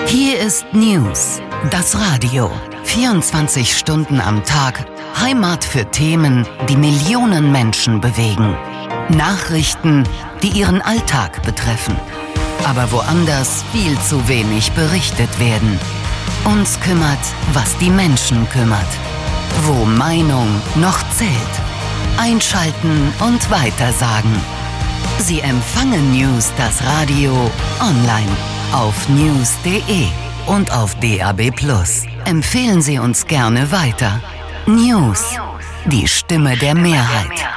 Hier ist News, das Radio. 24 Stunden am Tag, Heimat für Themen, die Millionen Menschen bewegen. Nachrichten, die ihren Alltag betreffen. Aber woanders viel zu wenig berichtet werden. Uns kümmert, was die Menschen kümmert. Wo Meinung noch zählt. Einschalten und weitersagen. Sie empfangen News, das Radio, online, auf news.de und auf DAB+. Empfehlen Sie uns gerne weiter. News, die Stimme der Mehrheit.